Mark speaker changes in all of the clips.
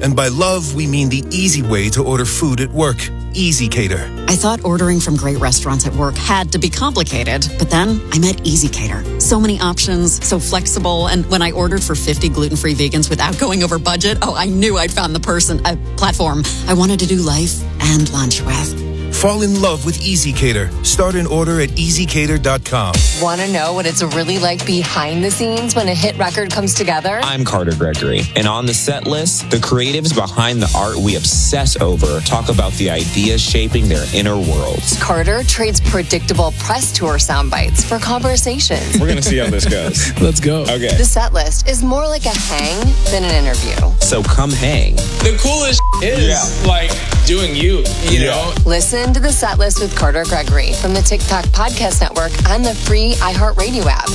Speaker 1: And by love, we mean the easy way to order food at work. Easy Cater.
Speaker 2: I thought ordering from great restaurants at work had to be complicated, but then I met Easy Cater. So many options, so flexible, and when I ordered for 50 gluten-free vegans without going over budget, I knew I'd found the platform I wanted to do life and lunch with.
Speaker 1: Fall in love with Easy Cater. Start an order at easycater.com.
Speaker 3: Want to know what it's really like behind the scenes when a hit record comes together?
Speaker 4: I'm Carter Gregory, and on the set list, the creatives behind the art we obsess over talk about the ideas shaping their inner worlds.
Speaker 3: Carter trades predictable press tour sound bites for conversations.
Speaker 4: We're going to see how this goes.
Speaker 5: Let's go.
Speaker 4: Okay.
Speaker 3: The set list is more like a hang than an interview.
Speaker 4: So come hang.
Speaker 6: The coolest is like doing you know?
Speaker 3: Listen to the set list with Carter Gregory from the TikTok Podcast Network and the free iHeartRadio app.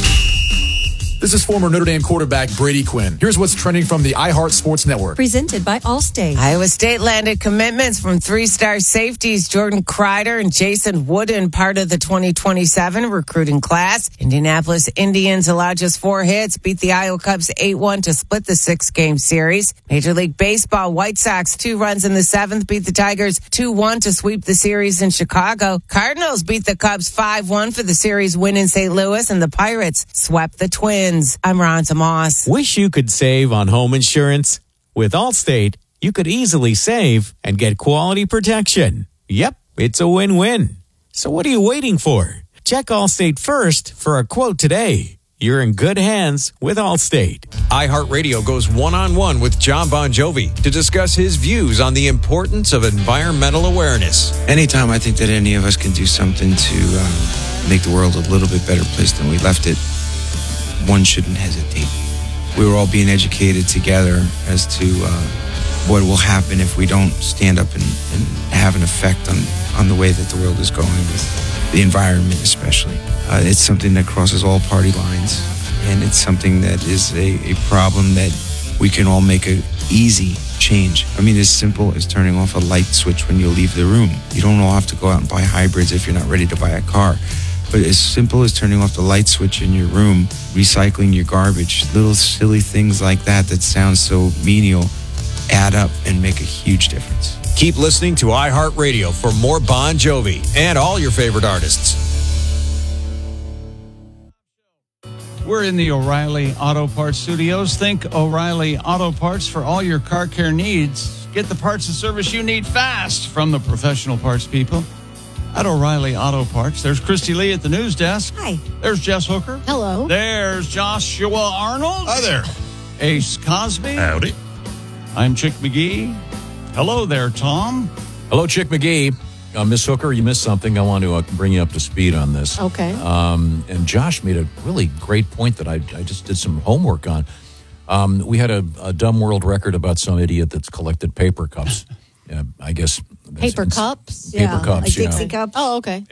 Speaker 5: This is former Notre Dame quarterback Brady Quinn. Here's what's trending from the iHeart Sports Network.
Speaker 7: Presented by Allstate.
Speaker 8: Iowa State landed commitments from three-star safeties Jordan Kreider and Jason Wooden, part of the 2027 recruiting class. Indianapolis Indians allowed just 4 hits, beat the Iowa Cubs 8-1 to split the 6-game series. Major League Baseball, White Sox 2 runs in the 7th, beat the Tigers 2-1 to sweep the series in Chicago. Cardinals beat the Cubs 5-1 for the series win in St. Louis, and the Pirates swept the Twins. I'm Ronta Moss.
Speaker 9: Wish you could save on home insurance? With Allstate, you could easily save and get quality protection. Yep, it's a win-win. So what are you waiting for? Check Allstate first for a quote today. You're in good hands with Allstate.
Speaker 10: iHeartRadio goes one-on-one with John Bon Jovi to discuss his views on the importance of environmental awareness.
Speaker 11: Anytime I think that any of us can do something to make the world a little bit better place than we left it, one shouldn't hesitate. We were all being educated together as to what will happen if we don't stand up and have an effect on the way that the world is going with the environment especially. It's something that crosses all party lines, and it's something that is a problem that we can all make a easy change. I mean, as simple as turning off a light switch when you leave the room. You don't all have to go out and buy hybrids if you're not ready to buy a car. But as simple as turning off the light switch in your room, recycling your garbage, little silly things like that sound so menial, add up and make a huge difference.
Speaker 10: Keep listening to iHeartRadio for more Bon Jovi and all your favorite artists.
Speaker 12: We're in the O'Reilly Auto Parts studios. Think O'Reilly Auto Parts for all your car care needs. Get the parts and service you need fast from the professional parts people at O'Reilly Auto Parts. There's Christy Lee at the news desk.
Speaker 7: Hi.
Speaker 12: There's Jess Hooker.
Speaker 7: Hello.
Speaker 12: There's Joshua Arnold.
Speaker 13: Hi there.
Speaker 12: Ace Cosby.
Speaker 13: Howdy.
Speaker 12: I'm Chick McGee. Hello there, Tom.
Speaker 14: Hello, Chick McGee. Miss Hooker, you missed something. I want to bring you up to speed on this.
Speaker 7: Okay.
Speaker 14: And Josh made a really great point that I just did some homework on. We had a dumb world record about some idiot that's collected paper cups. I guess.
Speaker 7: Paper cups?
Speaker 14: Paper cups,
Speaker 7: like Dixie cups? Oh, okay.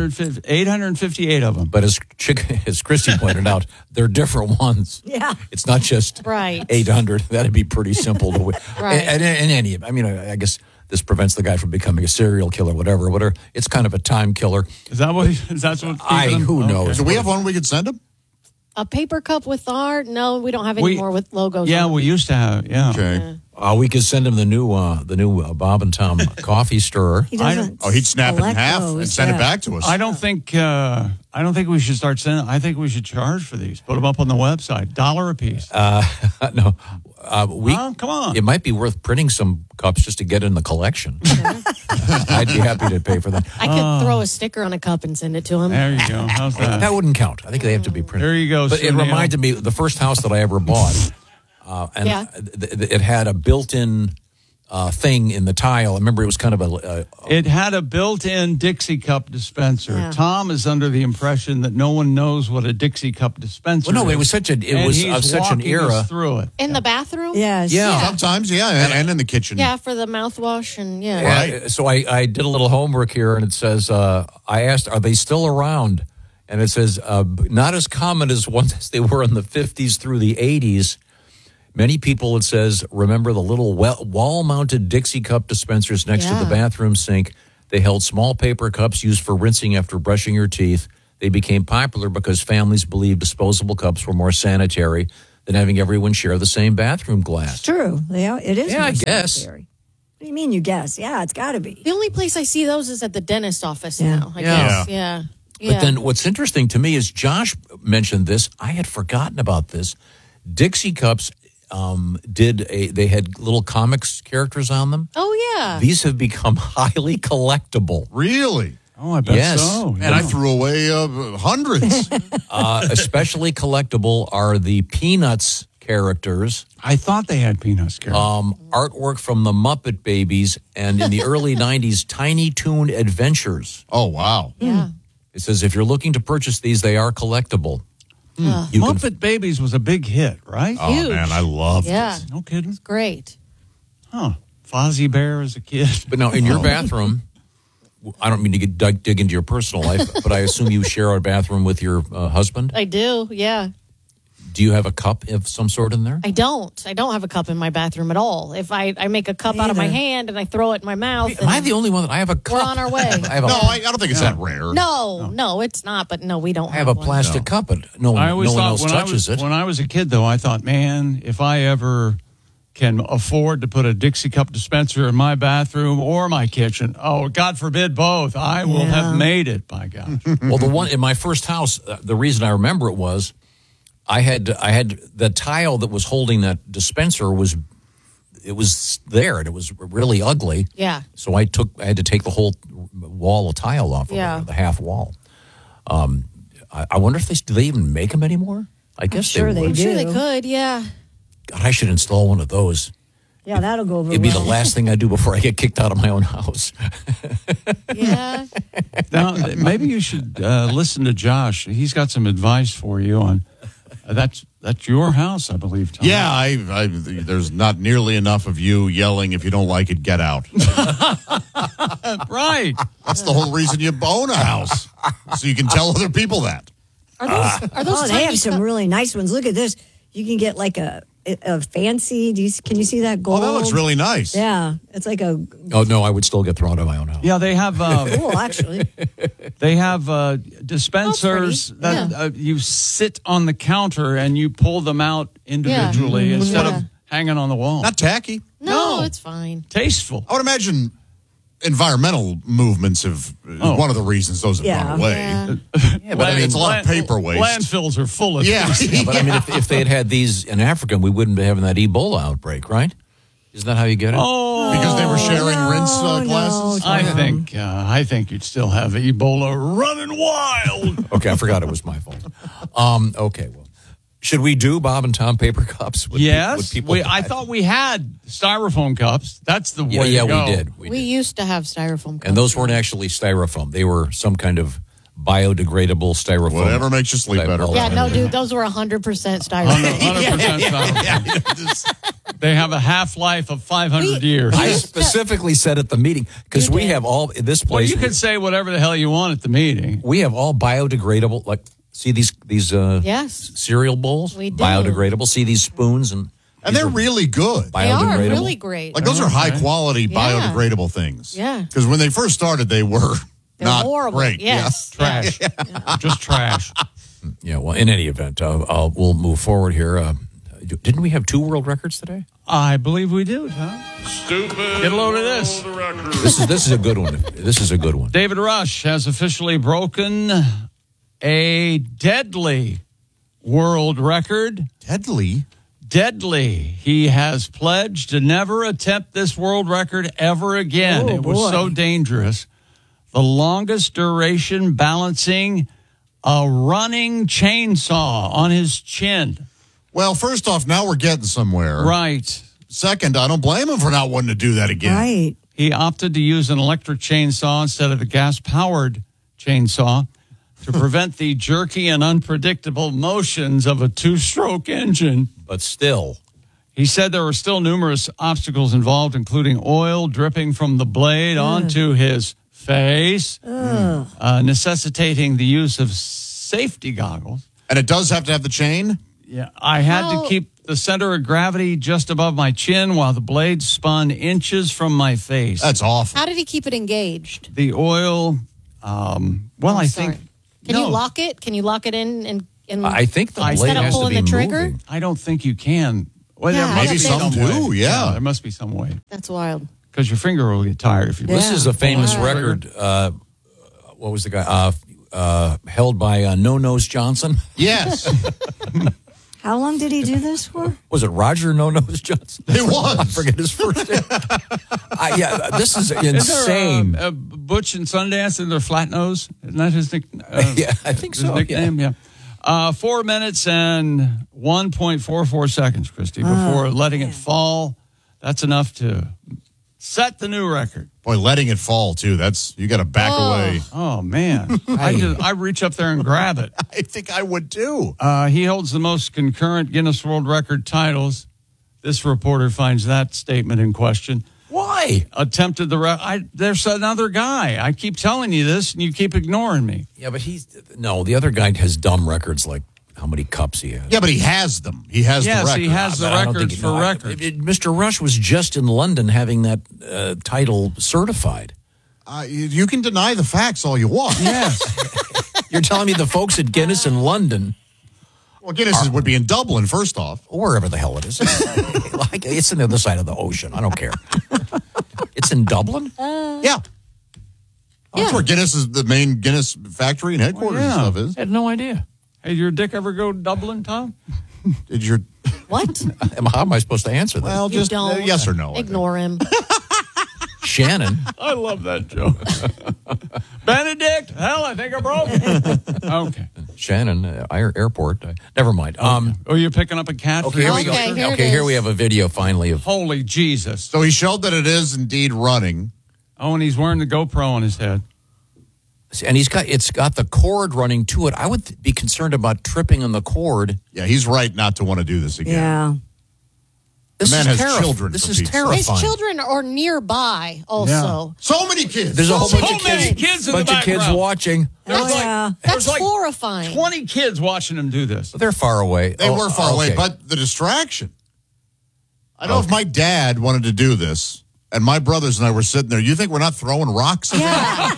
Speaker 12: 858 of them.
Speaker 14: But as Christy pointed out, they're different ones.
Speaker 7: Yeah.
Speaker 14: It's not just
Speaker 7: right.
Speaker 14: 800. That'd be pretty simple to win.
Speaker 7: Right.
Speaker 14: And any, I mean, I guess this prevents the guy from becoming a serial killer, whatever. It's kind of a time killer.
Speaker 12: Is that what?
Speaker 14: Who knows?
Speaker 13: Do we have one we could send him?
Speaker 7: A paper cup with art? No, we don't have any more with logos.
Speaker 12: Yeah,
Speaker 7: on
Speaker 12: we used to have. Yeah.
Speaker 13: Okay.
Speaker 14: We could send him the new Bob and Tom coffee stirrer.
Speaker 7: He doesn't
Speaker 13: he'd snap it in half
Speaker 7: those,
Speaker 13: and send it back to us.
Speaker 12: I don't think we should start sending. I think we should charge for these. Put them up on the website. $1 a piece.
Speaker 14: No.
Speaker 12: Come on.
Speaker 14: It might be worth printing some cups just to get in the collection. I'd be happy to pay for that.
Speaker 7: I could throw a sticker on a cup and send it to him.
Speaker 12: There you go. How's that?
Speaker 14: That wouldn't count. I think they have to be printed.
Speaker 12: There you go.
Speaker 14: But it reminded me, the first house that I ever bought, it had a built-in thing in the tile. I remember it was kind of
Speaker 12: it had a built-in Dixie cup dispenser. Yeah. Tom is under the impression that no one knows what a Dixie cup dispenser is.
Speaker 14: Well, no, it was such an era.
Speaker 12: Through it.
Speaker 7: In the bathroom?
Speaker 8: Yes.
Speaker 14: Yeah.
Speaker 13: Sometimes, yeah, and in the kitchen.
Speaker 7: Yeah, for the mouthwash and
Speaker 13: Right.
Speaker 14: So I did a little homework here, and it says, I asked, are they still around? And it says, not as common as ones as they were in the 50s through the 80s. Many people, it says, remember the little wall-mounted Dixie cup dispensers next to the bathroom sink. They held small paper cups used for rinsing after brushing your teeth. They became popular because families believed disposable cups were more sanitary. than having everyone share the same bathroom glass.
Speaker 15: True. It is.
Speaker 14: Yeah, I
Speaker 15: more
Speaker 14: guess.
Speaker 15: sanitary. What do you mean you guess? Yeah, it's got to be.
Speaker 7: The only place I see those is at the dentist office
Speaker 15: Yeah.
Speaker 7: now, I guess. Yeah.
Speaker 14: But then what's interesting to me is Josh mentioned this. I had forgotten about this. Dixie cups they had little comics characters on them.
Speaker 7: Oh, yeah.
Speaker 14: These have become highly collectible.
Speaker 13: Really?
Speaker 12: Oh, I bet
Speaker 14: Yes.
Speaker 12: so.
Speaker 13: And I threw away hundreds.
Speaker 14: Especially collectible are the Peanuts characters.
Speaker 12: I thought they had Peanuts characters.
Speaker 14: Artwork from the Muppet Babies, and in the early 90s, Tiny Toon Adventures.
Speaker 13: Oh, wow.
Speaker 7: Yeah.
Speaker 14: It says if you're looking to purchase these, they are collectible. You can-
Speaker 12: Muppet Babies was a big hit, right?
Speaker 13: Oh,
Speaker 7: Huge.
Speaker 13: man, I loved
Speaker 7: Yeah.
Speaker 13: it.
Speaker 12: No kidding.
Speaker 7: It's great.
Speaker 12: Huh. Fozzie Bear as a kid.
Speaker 14: But now, in your bathroom, I don't mean to dig into your personal life, but I assume you share a bathroom with your husband.
Speaker 7: I do, yeah.
Speaker 14: Do you have a cup of some sort in there?
Speaker 7: I don't have a cup in my bathroom at all. If I make a cup out of my hand and I throw it in my mouth.
Speaker 14: Am I the only one that I have a cup?
Speaker 7: We're on our way.
Speaker 14: I
Speaker 13: don't think it's that rare.
Speaker 7: No, it's not. But no, we don't
Speaker 14: I have a
Speaker 7: one.
Speaker 14: plastic cup, but no one else touches it.
Speaker 12: When I was a kid, though, I thought, man, if I ever can afford to put a Dixie cup dispenser in my bathroom or my kitchen, oh, God forbid both, I will have made it, by God.
Speaker 14: Well, the one in my first house, the reason I remember it was I had the tile that was holding that dispenser was there, and it was really ugly.
Speaker 7: Yeah.
Speaker 14: So I had to take the whole wall of tile off of
Speaker 7: Yeah.
Speaker 14: it, the half wall. I wonder if do they even make them anymore? I guess
Speaker 15: sure they
Speaker 14: would.
Speaker 15: do.
Speaker 7: I'm sure they could, yeah.
Speaker 14: God, I should install one of those.
Speaker 15: Yeah, that'll go over
Speaker 14: It'd be
Speaker 15: well.
Speaker 14: the last thing I do before I get kicked out of my own house.
Speaker 7: Yeah.
Speaker 12: Now, maybe you should listen to Josh. He's got some advice for you on that's your house, I believe, Tom.
Speaker 13: Yeah, I there's not nearly enough of you yelling, if you don't like it, get out.
Speaker 12: Right.
Speaker 13: That's the whole reason you own a house, so you can tell other people that.
Speaker 7: Are those
Speaker 15: they
Speaker 7: tiny
Speaker 15: have some really nice ones. Look at this. You can get like a fancy. Can you see that gold?
Speaker 13: Oh, that looks really nice.
Speaker 15: Yeah, it's like a.
Speaker 14: Oh no, I would still get thrown out of my own house.
Speaker 12: Yeah, they have.
Speaker 15: Cool, actually.
Speaker 12: They have dispensers that you sit on the counter and you pull them out individually instead of hanging on the wall.
Speaker 13: Not tacky.
Speaker 7: No, it's fine.
Speaker 12: Tasteful.
Speaker 13: I would imagine environmental movements is one of the reasons those have gone away.
Speaker 7: Yeah.
Speaker 13: But I mean, it's a lot of paper waste.
Speaker 12: Landfills are full of
Speaker 14: But I mean, if they had these in Africa, we wouldn't be having that Ebola outbreak, right? Isn't that how you get it?
Speaker 12: Oh,
Speaker 13: because they were sharing rinse glasses.
Speaker 12: I think you'd still have Ebola running wild.
Speaker 14: Okay, I forgot it was my fault. Okay, well, should we do Bob and Tom paper cups?
Speaker 12: Yes, I thought we had styrofoam cups. That's the way to go.
Speaker 14: we did.
Speaker 7: We used to have styrofoam cups.
Speaker 14: And those weren't actually styrofoam. They were some kind of biodegradable styrofoam.
Speaker 13: Whatever makes you sleep better.
Speaker 7: Yeah, no, dude, those were 100% styrofoam.
Speaker 12: 100% styrofoam. They have a half-life of 500 years.
Speaker 14: I specifically said at the meeting, because we have all, this place.
Speaker 12: Well, you can say whatever the hell you want at the meeting.
Speaker 14: We have all biodegradable, like, see these
Speaker 7: yes.
Speaker 14: cereal bowls?
Speaker 7: We do.
Speaker 14: Biodegradable. See these spoons? And
Speaker 13: they're really good.
Speaker 7: They are really great.
Speaker 13: Like, those are high-quality biodegradable things.
Speaker 7: Yeah.
Speaker 13: Because when they first started, they were not
Speaker 7: horrible.
Speaker 13: great.
Speaker 7: Yes.
Speaker 13: Yeah.
Speaker 12: Trash. Just trash.
Speaker 14: Yeah, well, in any event, we'll move forward here. Didn't we have 2 world records today?
Speaker 12: I believe we do, Tom.
Speaker 6: Stupid.
Speaker 12: Get a load of this.
Speaker 14: This is a good one. This is a good one.
Speaker 12: David Rush has officially broken a deadly world record.
Speaker 13: Deadly?
Speaker 12: Deadly. He has pledged to never attempt this world record ever again. It was so dangerous. The longest duration balancing a running chainsaw on his chin.
Speaker 13: Well, first off, now we're getting somewhere.
Speaker 12: Right.
Speaker 13: Second, I don't blame him for not wanting to do that again.
Speaker 15: Right.
Speaker 12: He opted to use an electric chainsaw instead of the gas-powered chainsaw to prevent the jerky and unpredictable motions of a 2-stroke engine.
Speaker 14: But still.
Speaker 12: He said there were still numerous obstacles involved, including oil dripping from the blade onto his face, necessitating the use of safety goggles.
Speaker 13: And it does have to have the chain?
Speaker 12: Yeah, I had to keep the center of gravity just above my chin while the blade spun inches from my face.
Speaker 13: That's awful.
Speaker 7: How did he keep it engaged?
Speaker 12: The oil, I
Speaker 7: sorry.
Speaker 12: think...
Speaker 7: Can you lock it? Can you lock it in and
Speaker 14: I think the blade
Speaker 7: instead of
Speaker 14: has to
Speaker 7: pulling
Speaker 14: be
Speaker 7: the trigger?
Speaker 14: moving.
Speaker 12: I don't think you can. Well,
Speaker 7: Yeah,
Speaker 12: there must
Speaker 7: I
Speaker 12: be
Speaker 7: think-
Speaker 12: some
Speaker 13: do,
Speaker 12: way.
Speaker 13: yeah.
Speaker 12: There must be some way.
Speaker 7: That's wild.
Speaker 12: Because your finger will get tired if you.
Speaker 14: This is a famous
Speaker 7: Yeah.
Speaker 14: record. What was the guy? Held by No Nose Johnson.
Speaker 13: Yes.
Speaker 15: How long did he do this for?
Speaker 14: Was it Roger No Nose Johnson?
Speaker 13: It was.
Speaker 14: I forget his first name. This is insane.
Speaker 12: Is there, Butch and Sundance and their flat nose? Isn't that his nickname?
Speaker 14: Yeah, I think
Speaker 12: his
Speaker 14: so.
Speaker 12: nickname, yeah. 4 minutes and 1.44 seconds, Christy, before letting it fall. That's enough to set the new record.
Speaker 13: Boy, letting it fall, too. You got to back away.
Speaker 12: Oh, man. I reach up there and grab it.
Speaker 13: I think I would, too.
Speaker 12: He holds the most concurrent Guinness World Record titles. This reporter finds that statement in question.
Speaker 14: Why?
Speaker 12: Attempted there's another guy. I keep telling you this, and you keep ignoring me.
Speaker 14: Yeah, but the other guy has dumb records like how many cups he has.
Speaker 13: Yeah, but he has them. He has the record.
Speaker 12: Yes, he has the records for records.
Speaker 14: Mr. Rush was just in London having that title certified.
Speaker 13: You can deny the facts all you want.
Speaker 12: Yes.
Speaker 14: You're telling me the folks at Guinness in London...
Speaker 13: Well, Guinness would be in Dublin, first off.
Speaker 14: Or wherever the hell it is. It's on the other side of the ocean. I don't care. It's in Dublin?
Speaker 13: Yeah. That's where Guinness is, the main Guinness factory and headquarters and stuff is.
Speaker 14: I had no idea.
Speaker 12: Hey, did your dick ever go to Dublin, Tom?
Speaker 13: Did your...
Speaker 7: What?
Speaker 14: How am I supposed to answer that?
Speaker 13: Well,
Speaker 7: You
Speaker 13: just
Speaker 7: don't.
Speaker 13: yes or no.
Speaker 7: Ignore him.
Speaker 14: Shannon.
Speaker 12: I love that joke. Benedict? Hell, I think I broke it. Okay.
Speaker 14: Shannon, airport. Never mind.
Speaker 12: Oh, you're picking up a cat?
Speaker 14: Okay, here we go.
Speaker 7: Okay, here it
Speaker 14: Okay, here
Speaker 7: is.
Speaker 14: we have a video finally of...
Speaker 12: Holy Jesus.
Speaker 13: So he showed that it is indeed running.
Speaker 12: Oh, and he's wearing the GoPro on his head.
Speaker 14: And it's got the cord running to it. I would be concerned about tripping on the cord.
Speaker 13: Yeah, he's right not to want to do this again.
Speaker 15: Yeah.
Speaker 14: This
Speaker 13: man
Speaker 14: is
Speaker 13: has children.
Speaker 14: This
Speaker 13: for
Speaker 14: is
Speaker 13: Pete's sake.
Speaker 14: terrifying.
Speaker 7: His children are nearby also.
Speaker 13: So many kids.
Speaker 14: There's a whole
Speaker 12: So
Speaker 14: bunch of
Speaker 12: many
Speaker 14: kids,
Speaker 12: kids in the
Speaker 14: bunch of kids
Speaker 12: background.
Speaker 14: watching.
Speaker 15: Yeah.
Speaker 7: That's
Speaker 12: like
Speaker 7: horrifying.
Speaker 12: 20 kids watching him do this.
Speaker 14: They're far away.
Speaker 13: They were far away,
Speaker 14: okay.
Speaker 13: but the distraction. I know if my dad wanted to do this, and my brothers and I were sitting there, you think we're not throwing rocks at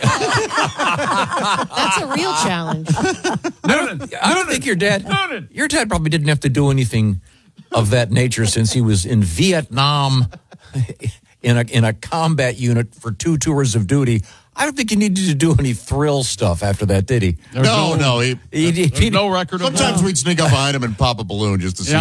Speaker 13: that?
Speaker 7: That's a real challenge.
Speaker 14: I don't think your dad probably didn't have to do anything of that nature since he was in Vietnam in a combat unit for 2 tours of duty. I don't think he needed to do any thrill stuff after that, did he?
Speaker 13: No.
Speaker 12: There's no record of
Speaker 13: Sometimes we'd sneak up behind him and pop a balloon just to see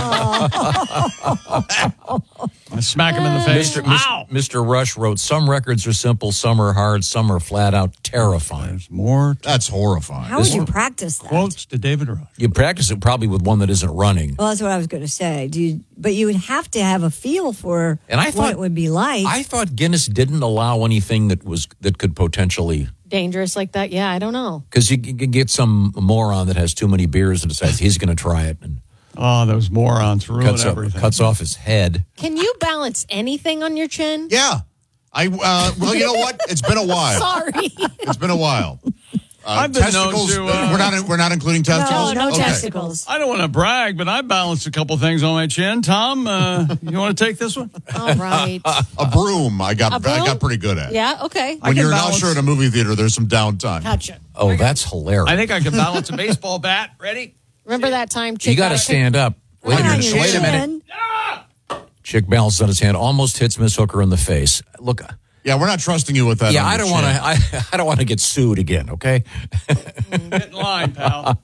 Speaker 12: Smack him in the face.
Speaker 14: Mr. Rush wrote, some records are simple, some are hard, some are flat out terrifying.
Speaker 12: There's more.
Speaker 13: That's horrifying.
Speaker 15: How would you practice that?
Speaker 12: Quotes to David Rush.
Speaker 14: You practice it probably with one that isn't running.
Speaker 15: Well, that's what I was going to say. But you would have to have a feel for what it would be like.
Speaker 14: I thought Guinness didn't allow anything that could potentially...
Speaker 7: Dangerous like that? Yeah, I don't know.
Speaker 14: Because you can get some moron that has too many beers and decides he's going to try it and
Speaker 12: those morons ruin everything.
Speaker 14: cuts off his head.
Speaker 7: Can you balance anything on your chin?
Speaker 13: Yeah. Well, you know what? It's been a while.
Speaker 7: Sorry.
Speaker 13: It's been a while.
Speaker 12: I've been known
Speaker 13: testicles.
Speaker 12: to,
Speaker 13: we're not including testicles.
Speaker 15: No
Speaker 13: Okay.
Speaker 15: testicles.
Speaker 12: I don't want to brag, but I balanced a couple things on my chin. Tom, you want to take this one?
Speaker 7: All right.
Speaker 13: A broom. I got pretty good at.
Speaker 7: Yeah, okay.
Speaker 13: When you're an usher at a movie theater, there's some downtime.
Speaker 7: Gotcha.
Speaker 14: Oh, that's hilarious.
Speaker 12: I think I can balance a baseball bat. Ready?
Speaker 7: Remember that time Chick
Speaker 14: You got to stand up. Wait a minute. Wait a minute. Chick balances on his hand, almost hits Miss Hooker in the face. Look.
Speaker 13: Yeah, we're not trusting you with that.
Speaker 14: Yeah, I don't want to. I don't want to get sued again. Okay.
Speaker 12: Get in line, pal.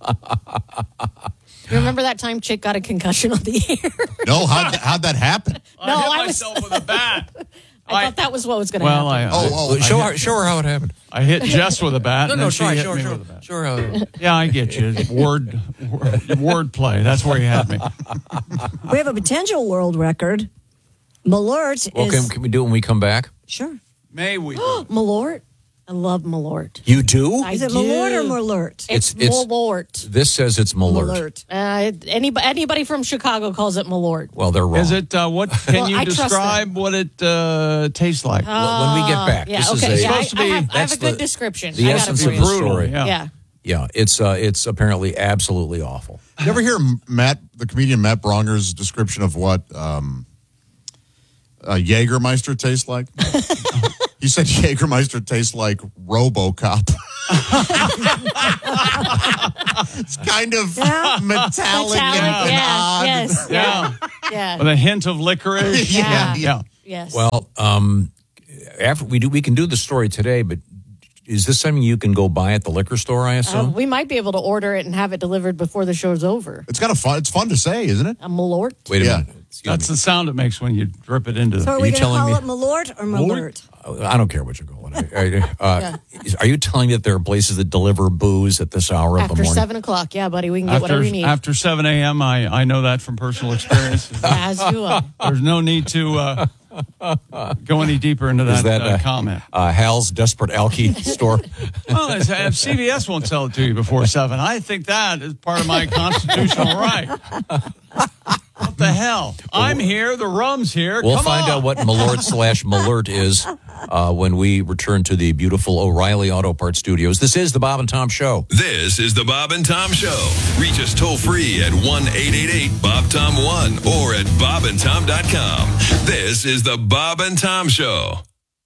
Speaker 7: You remember that time Chick got a concussion on the air?
Speaker 13: No, how'd that happen?
Speaker 12: I hit myself with a bat.
Speaker 7: I thought that was what was going to happen.
Speaker 14: Show her how it happened.
Speaker 12: I hit Jess with a bat.
Speaker 14: No,
Speaker 12: Show
Speaker 14: how.
Speaker 12: Yeah, I get you. Word play. That's where you had me.
Speaker 15: We have a potential world record. Malort
Speaker 14: Well,
Speaker 15: is...
Speaker 14: can we do it when we come back?
Speaker 15: Sure.
Speaker 12: May we?
Speaker 7: Malort? I love Malort.
Speaker 14: You do?
Speaker 15: Is it Malort or Malort?
Speaker 7: It's Malort.
Speaker 14: This says it's Malort.
Speaker 7: Anybody from Chicago calls it Malort.
Speaker 14: Well, they're wrong.
Speaker 12: Is it what? Can you describe what it tastes like?
Speaker 14: When we get back,
Speaker 7: Yeah,
Speaker 14: this
Speaker 7: okay.
Speaker 14: is
Speaker 7: Yeah,
Speaker 14: supposed to be.
Speaker 7: I have
Speaker 14: that's
Speaker 7: a good description.
Speaker 14: The
Speaker 7: I got it
Speaker 14: essence
Speaker 7: for
Speaker 14: of
Speaker 7: you.
Speaker 14: the story.
Speaker 7: Yeah.
Speaker 14: Yeah, it's apparently absolutely awful.
Speaker 13: You ever hear the comedian Matt Bronger's description of what Jägermeister tastes like? He said Jägermeister tastes like RoboCop. It's kind of metallic and odd.
Speaker 7: Yes. Yeah.
Speaker 12: With a hint of licorice.
Speaker 13: Yeah.
Speaker 7: Yes.
Speaker 14: Well, after we can do the story today, but is this something you can go buy at the liquor store, I assume?
Speaker 7: We might be able to order it and have it delivered before the show's over.
Speaker 13: It's fun to say, isn't it?
Speaker 7: A Malort.
Speaker 14: Wait a minute.
Speaker 12: That's the sound it makes when you drip it into.
Speaker 15: So are we going to call it Malort or Malort?
Speaker 14: I don't care what you call it. Are you telling me that there are places that deliver booze at this hour of the
Speaker 7: After
Speaker 14: morning?
Speaker 7: 7 o'clock, yeah, buddy, we can get whatever you need.
Speaker 12: After 7 a.m., I know that from personal experience.
Speaker 7: As you are.
Speaker 12: There's no need to go any deeper into that, comment.
Speaker 14: Hal's Desperate Alky store.
Speaker 12: Well, if CVS won't sell it to you before 7, I think that is part of my constitutional right. What the hell? I'm here. The rum's here.
Speaker 14: We'll
Speaker 12: Come
Speaker 14: find
Speaker 12: on.
Speaker 14: out what Malort/Malert is when we return to the beautiful O'Reilly Auto Parts Studios. This is the Bob and Tom Show.
Speaker 16: This is the Bob and Tom Show. Reach us toll free at 1-888-BOB-TOM-1 or at bobandtom.com. This is the Bob and Tom Show.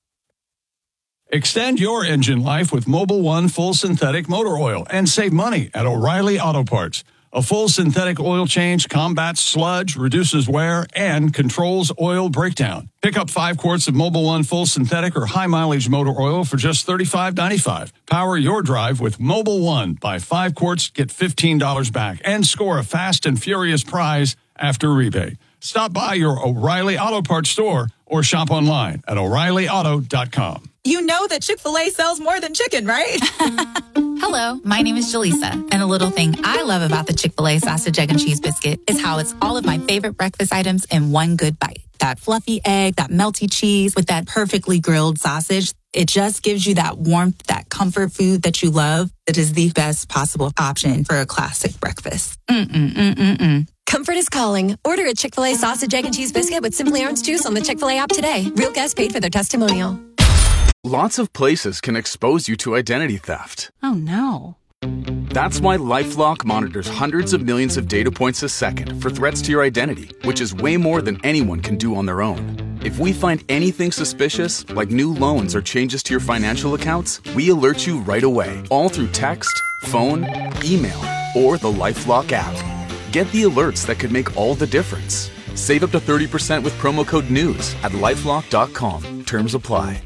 Speaker 12: Extend your engine life with Mobil 1 full synthetic motor oil and save money at O'Reilly Auto Parts. A full synthetic oil change combats sludge, reduces wear, and controls oil breakdown. Pick up 5 quarts of Mobil 1 full synthetic or high-mileage motor oil for just $35.95. Power your drive with Mobil 1. Buy 5 quarts, get $15 back, and score a fast and furious prize after rebate. Stop by your O'Reilly Auto Parts store or shop online at O'ReillyAuto.com.
Speaker 17: You know that Chick-fil-A sells more than chicken, right?
Speaker 18: Hello, my name is Jaleesa, and the little thing I love about the Chick-fil-A sausage, egg, and cheese biscuit is how it's all of my favorite breakfast items in one good bite. That fluffy egg, that melty cheese with that perfectly grilled sausage. It just gives you that warmth, that comfort food that you love. It is the best possible option for a classic breakfast.
Speaker 3: Comfort is calling. Order a Chick-fil-A sausage, egg, and cheese biscuit with Simply Orange Juice on the Chick-fil-A app today. Real guests paid for their testimonial.
Speaker 19: Lots of places can expose you to identity theft.
Speaker 18: Oh, no.
Speaker 19: That's why LifeLock monitors hundreds of millions of data points a second for threats to your identity, which is way more than anyone can do on their own. If we find anything suspicious, like new loans or changes to your financial accounts, we alert you right away, all through text, phone, email, or the LifeLock app. Get the alerts that could make all the difference. Save up to 30% with promo code NEWS at LifeLock.com. Terms apply.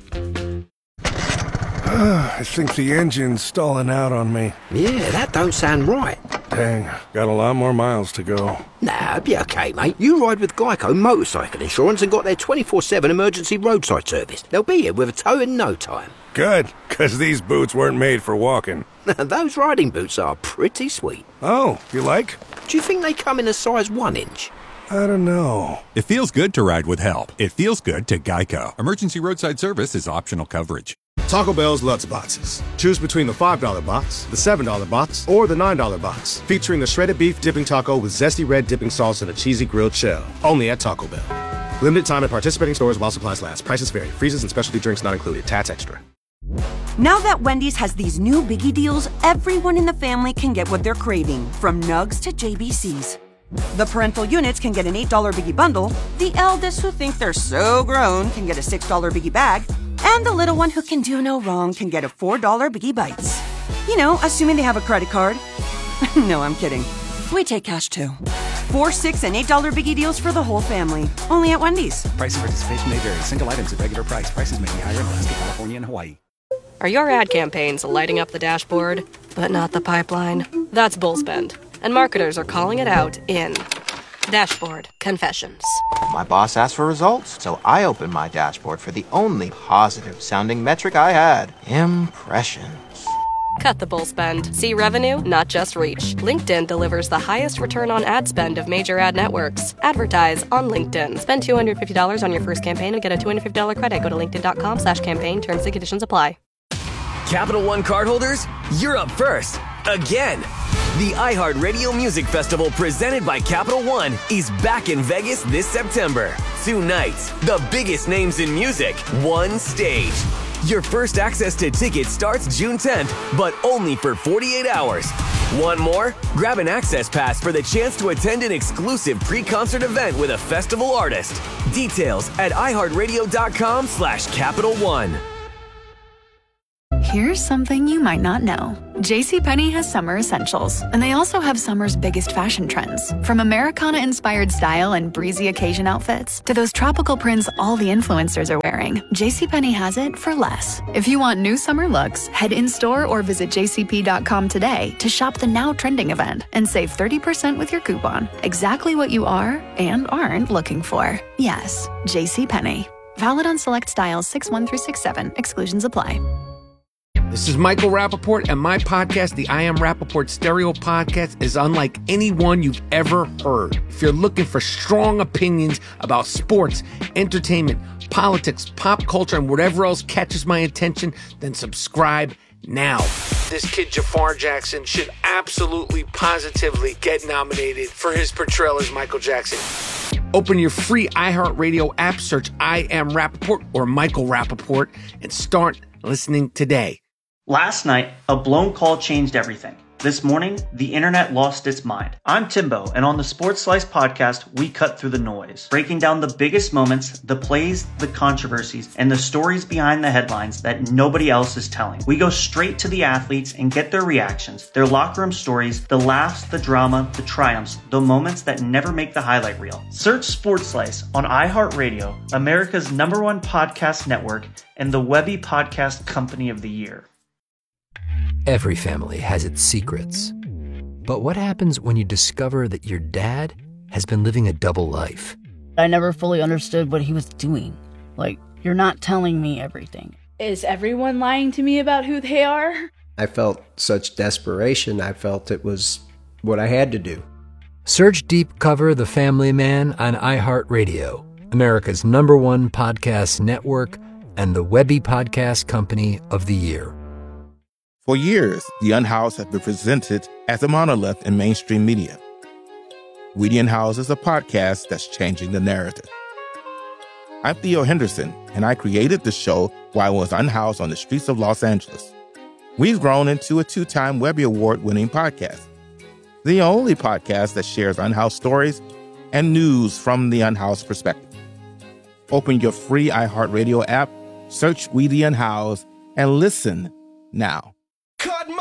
Speaker 20: I think the engine's stalling out on me.
Speaker 21: Yeah, that don't sound right.
Speaker 20: Dang, got a lot more miles to go.
Speaker 21: Nah, be okay, mate. You ride with Geico Motorcycle Insurance and got their 24/7 emergency roadside service. They'll be here with a tow in no time.
Speaker 20: Good, because these boots weren't made for walking.
Speaker 21: Those riding boots are pretty sweet.
Speaker 20: Oh, you like?
Speaker 21: Do you think they come in a size 1 inch?
Speaker 20: I don't know.
Speaker 22: It feels good to ride with help. It feels good to Geico. Emergency roadside service is optional coverage.
Speaker 23: Taco Bell's Lutz Boxes. Choose between the $5 box, the $7 box, or the $9 box. Featuring the shredded beef dipping taco with zesty red dipping sauce and a cheesy grilled shell. Only at Taco Bell. Limited time at participating stores while supplies last. Prices vary. Freezes and specialty drinks not included. Tax extra.
Speaker 24: Now that Wendy's has these new biggie deals, everyone in the family can get what they're craving, from nugs to JBCs. The parental units can get an $8 biggie bundle, the eldest who think they're so grown can get a $6 biggie bag, and the little one who can do no wrong can get a $4 biggie bites. You know, assuming they have a credit card. No, I'm kidding. We take cash too. $4, $6, and $8 biggie deals for the whole family. Only at Wendy's.
Speaker 25: Price and participation may vary. Single items at regular price. Prices may be higher in Alaska, California, and Hawaii.
Speaker 26: Are your ad campaigns lighting up the dashboard, but not the pipeline? That's bullspend. And marketers are calling it out in Dashboard Confessions.
Speaker 27: My boss asked for results, so I opened my dashboard for the only positive-sounding metric I had. Impressions.
Speaker 26: Cut the bull spend. See revenue, not just reach. LinkedIn delivers the highest return on ad spend of major ad networks. Advertise on LinkedIn. Spend $250 on your first campaign and get a $250 credit. Go to linkedin.com/campaign. Terms and conditions apply.
Speaker 28: Capital One cardholders, you're up first. Again. The iHeartRadio Music Festival presented by Capital One is back in Vegas this September. 2 nights, the biggest names in music, one stage. Your first access to tickets starts June 10th, but only for 48 hours. Want more? Grab an access pass for the chance to attend an exclusive pre-concert event with a festival artist. Details at iHeartRadio.com/Capital One.
Speaker 1: Here's something you might not know. JCPenney has summer essentials, and they also have summer's biggest fashion trends. From Americana-inspired style and breezy occasion outfits to those tropical prints all the influencers are wearing, JCPenney has it for less. If you want new summer looks, head in-store or visit jcp.com today to shop the now trending event and save 30% with your coupon. Exactly what you are and aren't looking for. Yes, JCPenney. Valid on select styles 6-1 through 6-7. Exclusions apply.
Speaker 2: This is Michael Rappaport, and my podcast, the I Am Rappaport Stereo Podcast, is unlike any one you've ever heard. If you're looking for strong opinions about sports, entertainment, politics, pop culture, and whatever else catches my attention, then subscribe now. This kid Jafar Jackson should absolutely, positively get nominated for his portrayal as Michael Jackson. Open your free iHeartRadio app, search I Am Rappaport or Michael Rappaport, and start listening today.
Speaker 4: Last night, a blown call changed everything. This morning, the internet lost its mind. I'm Timbo, and on the Sports Slice podcast, we cut through the noise, breaking down the biggest moments, the plays, the controversies, and the stories behind the headlines that nobody else is telling. We go straight to the athletes and get their reactions, their locker room stories, the laughs, the drama, the triumphs, the moments that never make the highlight reel. Search Sports Slice on iHeartRadio, America's #1 podcast network, and the Webby Podcast Company of the Year.
Speaker 5: Every family has its secrets. But what happens when you discover that your dad has been living a double life?
Speaker 8: I never fully understood what he was doing. Like, you're not telling me everything.
Speaker 9: Is everyone lying to me about who they are?
Speaker 10: I felt such desperation. I felt it was what I had to do.
Speaker 5: Search Deep Cover The Family Man on iHeartRadio, America's #1 podcast network, and the Webby Podcast Company of the Year.
Speaker 11: For years, The Unhoused has been presented as a monolith in mainstream media. We The Unhoused is a podcast that's changing the narrative. I'm Theo Henderson, and I created the show while I was unhoused on the streets of Los Angeles. We've grown into a 2-time Webby Award-winning podcast, the only podcast that shares unhoused stories and news from the unhoused perspective. Open your free iHeartRadio app, search We The Unhoused, and listen now.